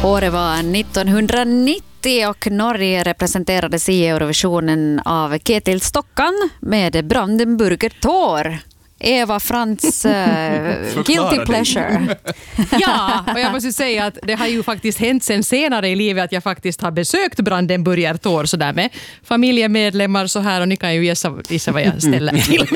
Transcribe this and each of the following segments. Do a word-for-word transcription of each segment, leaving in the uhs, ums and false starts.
Året var nittonhundranittio och Norge representerades i Eurovisionen av Ketil Stokkan med Brandenburger Tor. Eva Frans uh, guilty pleasure. Ja, och jag måste säga att det har ju faktiskt hänt sen senare i livet att jag faktiskt har besökt Brandenburger Tor så där med familjemedlemmar så här, och ni kan ju gissa, gissa vad jag ställer till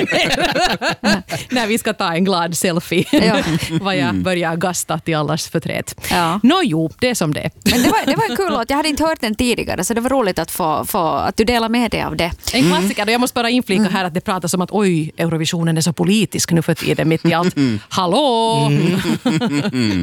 med när vi ska ta en glad selfie. Ja. Vad jag börjar gasta till allas förtret. Ja. Nå jo, det är som det. Men det var, det var en kul låt. Jag hade inte hört den tidigare, så det var roligt att få, få att du delar med dig av det. En klassiker, och jag måste bara inflika här att det pratas om att oj, Eurovisionen är så politisk nu för tiden mitt i allt. Hallå! Mm.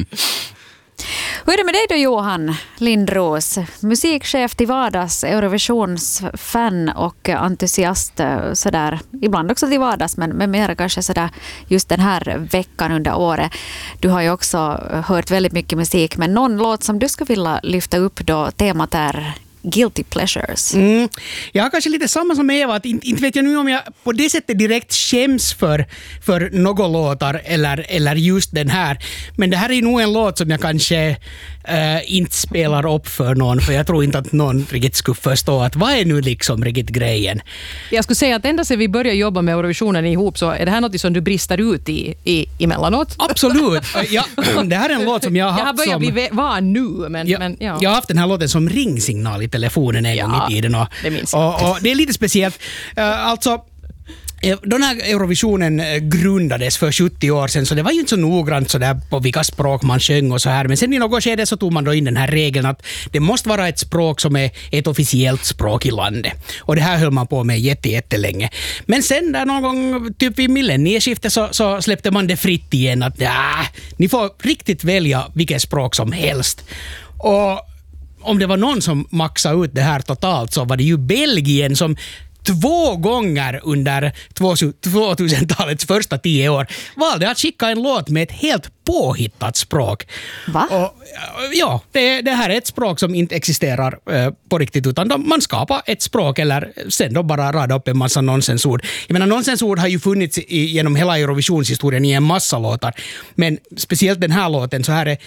Hur är det med dig då, Johan Lindros? Musikchef till vardags, Eurovisionsfan och entusiast sådär. Ibland också till vardags, men, men mer kanske sådär just den här veckan under året. Du har ju också hört väldigt mycket musik, men någon låt som du skulle vilja lyfta upp då, temat är guilty pleasures. Mm. Jag har kanske lite samma som Eva, att inte, inte vet jag nu om jag på det sättet direkt skäms för, för några låtar eller, eller just den här. Men det här är nog en låt som jag kanske äh, inte spelar upp för någon, för jag tror inte att någon riktigt skulle förstå att vad är nu liksom riktigt grejen. Jag skulle säga att ända sedan vi började jobba med Eurovisionen ihop så är det här något som du brister ut i, i emellanåt. Absolut. Ja, det här är en låt som jag har haft. Jag har börjat som, bli van nu. Men, ja, men, ja. Jag har haft den här låten som ringsignal i telefonen en gång ja, i tiden. Och, det, och, och det är lite speciellt. Uh, alltså, den här Eurovisionen grundades för sjuttio år sedan, så det var ju inte så noggrant så där på vilka språk man sjöng och så här. Men sen i något skede så tog man då in den här regeln att det måste vara ett språk som är ett officiellt språk i landet. Och det här höll man på med jätte, jättelänge. Men sen där någon gång typ vid millennieskiftet så, så släppte man det fritt igen att ja, ni får riktigt välja vilket språk som helst. Och om det var någon som maxade ut det här totalt så var det ju Belgien som två gånger under tvåtusentalets första tio år valde att skicka en låt med ett helt påhittat språk. Va? Och, ja, det, det här är ett språk som inte existerar eh, på riktigt, utan de, man skapar ett språk eller sen då bara rada upp en massa nonsensord. Jag menar, nonsensord har ju funnits i, genom hela Eurovisionshistorien i en massa låtar, men speciellt den här låten så här är,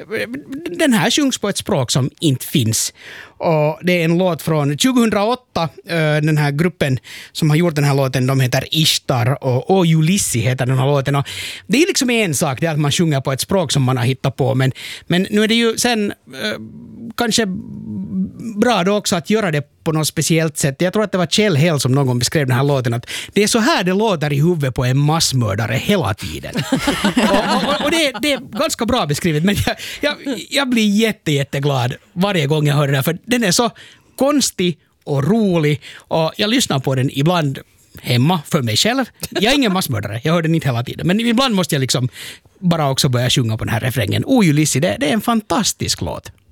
den här sjungs på ett språk som inte finns. Och det är en låt från tjugohundraåtta, den här gruppen som har gjort den här låten, de heter Ishtar och O Ulissi heter den här låten. Och det är liksom en sak, det är att man sjunger på ett språk som man har hittat på, men, men nu är det ju sen eh, kanske bra då också att göra det på något speciellt sätt. Jag tror att det var Kjell Hell som någon gång beskrev den här låten, att det är så här det låter i huvudet på en massmördare hela tiden. och och, och det, det är ganska bra beskrivet, men jag, jag, jag blir jätte, jätteglad varje gång jag hör den här, för den är så konstig och rolig, och jag lyssnar på den ibland hemma för mig själv. Jag är ingen massmördare, jag hör den inte hela tiden, men ibland måste jag liksom bara också börja sjunga på den här refrängen. O Ulissi, det, det är en fantastisk låt.